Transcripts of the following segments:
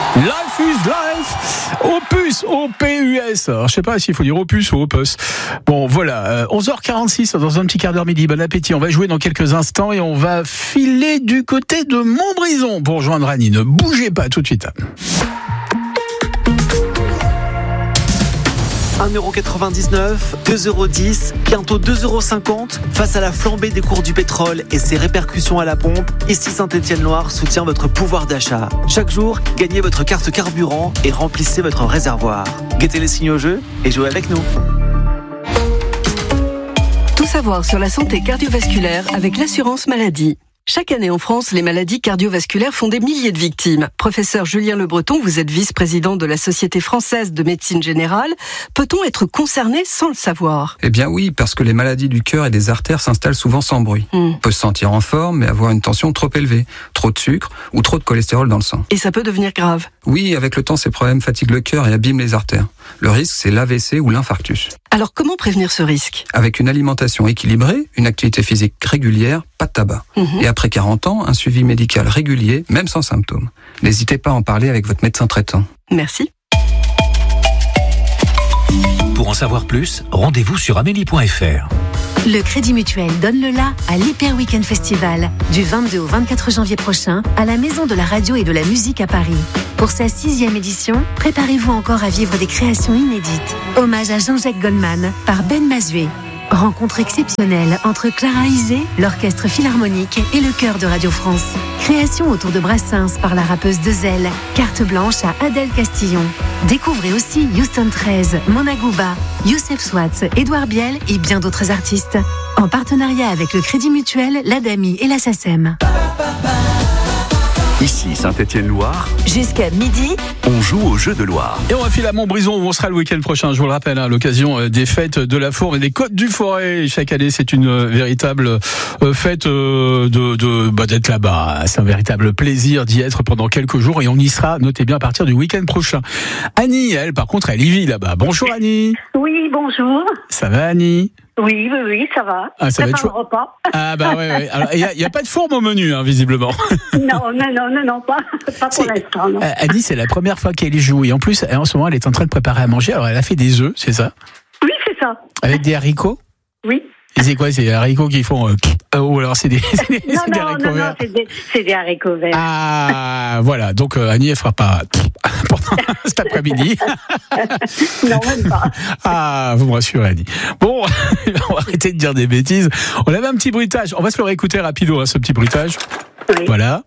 Life is life. Opus, O-P-U-S. Alors, je sais pas s'il faut dire opus ou opus. Bon, voilà. 11h46, dans un petit quart d'heure midi. Bon appétit. On va jouer dans quelques instants et on va filer du côté de Montbrison pour rejoindre Annie. Ne bougez pas tout de suite. 1,99€, 2,10€, bientôt 2,50€. Face à la flambée des cours du pétrole et ses répercussions à la pompe, ici Saint-Étienne-Loire soutient votre pouvoir d'achat. Chaque jour, gagnez votre carte carburant et remplissez votre réservoir. Guettez les signes au jeu et jouez avec nous. Tout savoir sur la santé cardiovasculaire avec l'assurance maladie. Chaque année en France, les maladies cardiovasculaires font des milliers de victimes. Professeur Julien Le Breton, vous êtes vice-président de la Société française de médecine générale. Peut-on être concerné sans le savoir ? Eh bien oui, parce que les maladies du cœur et des artères s'installent souvent sans bruit. On peut se sentir en forme, mais avoir une tension trop élevée, trop de sucre ou trop de cholestérol dans le sang. Et ça peut devenir grave ? Oui, avec le temps, ces problèmes fatiguent le cœur et abîment les artères. Le risque, c'est l'AVC ou l'infarctus. Alors comment prévenir ce risque ? Avec une alimentation équilibrée, une activité physique régulière, pas de tabac. Et après 40 ans, un suivi médical régulier, même sans symptômes. N'hésitez pas à en parler avec votre médecin traitant. Merci. Pour en savoir plus, rendez-vous sur amélie.fr. Le Crédit Mutuel donne le la à l'Hyper Weekend Festival du 22 au 24 janvier prochain à la Maison de la Radio et de la Musique à Paris. Pour sa 6e édition, préparez-vous encore à vivre des créations inédites. Hommage à Jean-Jacques Goldman par Ben Mazué. Rencontre exceptionnelle entre Clara Isé, l'Orchestre Philharmonique et le Chœur de Radio France. Création autour de Brassens par la rappeuse Dezel. Carte blanche à Adèle Castillon. Découvrez aussi Houston 13, Mona Gouba, Youssef Swatz, Édouard Biel et bien d'autres artistes. En partenariat avec le Crédit Mutuel, l'ADAMI et la SACEM. Ici Saint-Étienne-Loire. Jusqu'à midi, On joue au jeu de Loire. Et on va filer à Montbrison où on sera le week-end prochain, je vous le rappelle, à l'occasion des fêtes de la Fourme et des Côtes du Forêt. Chaque année, c'est une véritable fête d'être là-bas. C'est un véritable plaisir d'y être pendant quelques jours et on y sera, notez bien, à partir du week-end prochain. Annie, elle, par contre, elle y vit là-bas. Bonjour Annie. Oui, bonjour. Ça va Annie ? Oui, ça va. Ah, ça va être un repas. Ah bah ouais. Alors il y a pas de fourme au menu, hein, visiblement. Non, pas pour l'instant. Non. Annie, c'est la première fois qu'elle y joue et en plus, en ce moment, elle est en train de préparer à manger. Alors elle a fait des œufs, c'est ça ? Oui, c'est ça. Avec des haricots ? Oui. Et c'est quoi ? C'est des haricots qui font ou alors c'est des haricots verts. C'est des haricots verts. Ah, voilà. Donc Annie, elle fera pas pendant cet après-midi. Non, même pas. Ah, vous me rassurez, Annie. Bon, on va arrêter de dire des bêtises. On avait un petit bruitage. On va se le réécouter rapido, ce petit bruitage. Oui. Voilà.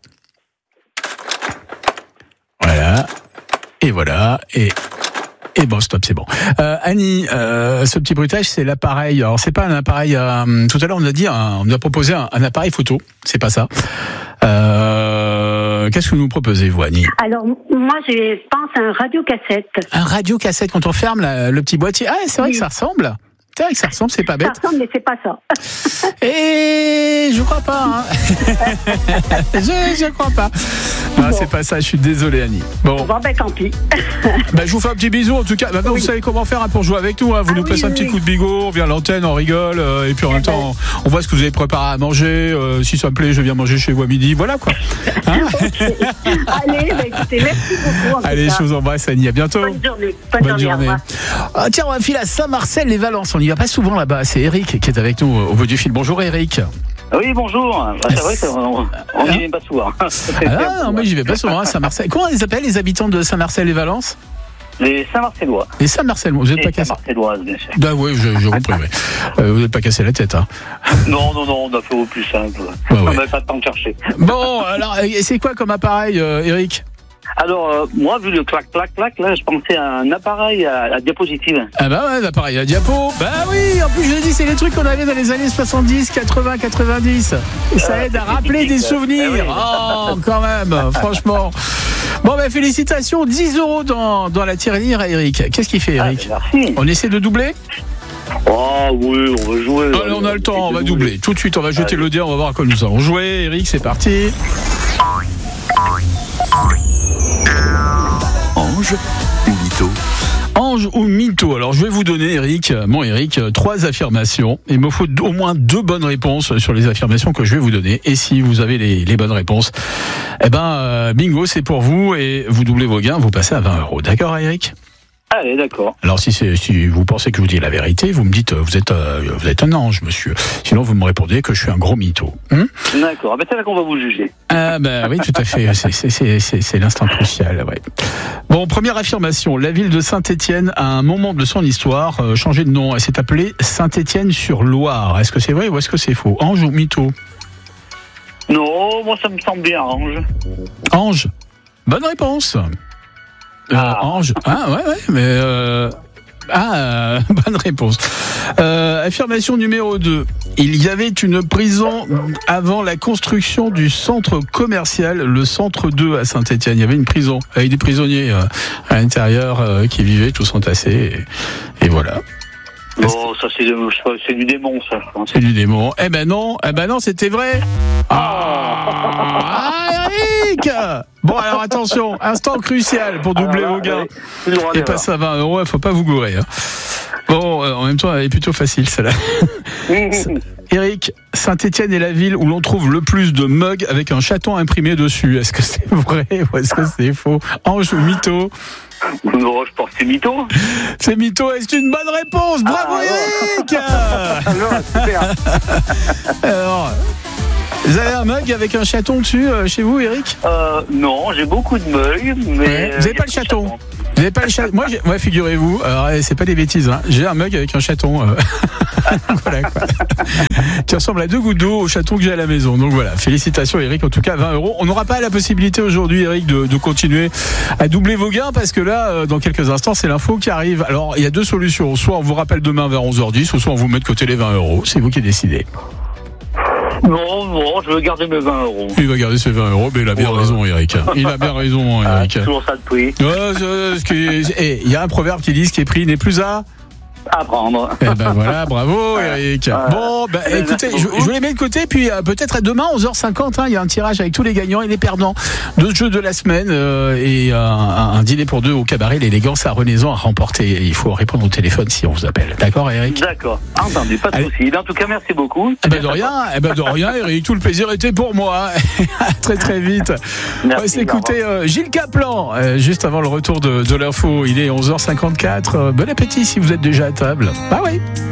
Et voilà. Et bon, stop, c'est bon. Annie, ce petit bruitage, c'est l'appareil. Alors, c'est pas un appareil. Tout à l'heure, on nous a proposé un appareil photo. C'est pas ça. Qu'est-ce que vous nous proposez, vous, Annie ? Alors, moi, je pense à un radiocassette. Un radiocassette, quand on ferme le petit boîtier. Ah, c'est vrai que ça ressemble. C'est vrai que ça ressemble, c'est pas bête. Ça ressemble, mais c'est pas ça. Et je crois pas. Hein. je crois pas. Non, c'est pas ça. Je suis désolé, Annie. Bon, tant pis. Je vous fais un petit bisou en tout cas. Maintenant, vous savez comment faire pour jouer avec nous. Hein. Vous nous passez un petit coup de bigot, on vient à l'antenne, on rigole, et puis en même temps, on voit ce que vous avez préparé à manger. Si ça me plaît, je viens manger chez vous à midi. Voilà quoi. Hein Allez, écoutez, merci beaucoup. Allez, je vous embrasse, Annie. À bientôt. Bonne journée. Tiens, on va filer à Saint-Marcel-les-Valences. On n'y va pas souvent là-bas. C'est Eric qui est avec nous au bout du fil. Bonjour Eric. Oui, bonjour. C'est vrai qu'on n'y vient pas souvent. Non, mais j'y vais pas souvent à Saint-Marcel. Comment ils s'appellent les habitants de Saint-Marcel-les-Valences ? Les Saint-Marcellois. Les Saint-Marcellois, vous n'êtes pas cassé. Saint-Marcelloises, bien sûr. Ah oui, je compris. Vous n'êtes pas cassé la tête. Hein. Non, on a fait au plus simple. Ouais. On n'avait pas de temps de chercher. Bon, alors, c'est quoi comme appareil, Eric ? Alors, moi, vu le clac, là, je pensais à un appareil à diapositive. Ah bah ouais, l'appareil à diapo. Bah oui, en plus je l'ai dit, c'est les trucs qu'on avait dans les années 70, 80, 90. Et ça aide à rappeler des souvenirs. Oh, quand même, franchement. Bon, félicitations, 10 € dans la tirelire à Eric. Qu'est-ce qu'il fait, Eric ? Merci. On essaie de doubler ? Oh oui, on va jouer. Allez, on a le temps, on va doubler. Tout de suite, on va jeter le dé, on va voir à quoi nous allons jouer. Eric, c'est parti. Ange ou mytho ? Ange ou mytho? Alors je vais vous donner, Eric, 3 affirmations. Il me faut au moins 2 bonnes réponses sur les affirmations que je vais vous donner. Et si vous avez les bonnes réponses, bingo, c'est pour vous et vous doublez vos gains, vous passez à 20 €. D'accord, Eric? Allez, d'accord. Alors si vous pensez que je vous dis la vérité, vous me dites vous êtes un ange, monsieur. Sinon vous me répondez que je suis un gros mytho. D'accord. C'est là qu'on va vous juger. Ah oui, tout à fait. C'est l'instant crucial. Ouais. Bon, première affirmation. La ville de Saint-Étienne, à un moment de son histoire, changé de nom. Elle s'est appelée Saint-Étienne-sur-Loire. Est-ce que c'est vrai ou est-ce que c'est faux? Ange ou mytho? Non, moi ça me semble bien, Ange. Ange. Bonne réponse. Ange. Ouais, mais bonne réponse. Affirmation numéro 2. Il y avait une prison avant la construction du centre commercial, le centre 2 à Saint-Étienne. Il y avait une prison avec des prisonniers à l'intérieur qui vivaient tous entassés. Et voilà. Oh, ça c'est du démon, ça. C'est du démon. Eh ben non, c'était vrai. Eric! Bon, alors attention, instant crucial pour doubler vos gains. Et passer à 20 €, il faut pas vous gourer. Bon, en même temps, elle est plutôt facile, celle-là. Eric, Saint-Étienne est la ville où l'on trouve le plus de mugs avec un chaton imprimé dessus. Est-ce que c'est vrai ou est-ce que c'est faux? Ange ou mytho? Non, je pense que c'est mytho. C'est mytho et c'est une bonne réponse. Bravo, Eric! Super. Alors, vous avez un mug avec un chaton dessus chez vous, Eric? Non, j'ai beaucoup de mugs, mais... Vous n'avez pas le chaton? Vous n'avez pas le chaton? Moi, figurez-vous, alors c'est pas des bêtises, j'ai un mug avec un chaton. Voilà, quoi. Qui ressemble à 2 gouttes d'eau au chaton que j'ai à la maison. Donc voilà, félicitations, Eric, en tout cas 20 €. On n'aura pas la possibilité aujourd'hui, Eric, de continuer à doubler vos gains parce que là, dans quelques instants, c'est l'info qui arrive. Alors, il y a 2 solutions. Soit on vous rappelle demain vers 11h10, ou soit on vous met de côté les 20 €. C'est vous qui décidez. Non, je veux garder mes 20 €. Il va garder ses 20 €, mais il a bien raison, Eric. Il a bien raison, Eric. C'est toujours ça de prix. Il y a un proverbe qui dit ce qui est pris n'est plus à prendre. Eh ben voilà, bravo Eric. Bon, écoutez, je vous les mets de côté, puis peut-être à demain 11h50, il y a un tirage avec tous les gagnants et les perdants de jeux de la semaine et un dîner pour 2 au cabaret l'élégance à Renaison à remporter. Il faut répondre au téléphone si on vous appelle. D'accord, Eric? D'accord, entendu, pas de souci. En tout cas, merci beaucoup. De rien, Eric, tout le plaisir était pour moi. À très très vite. Merci, on va s'écouter Gilles Caplan juste avant le retour de l'info. Il est 11h54. Bon appétit si vous êtes déjà à table. Bah oui.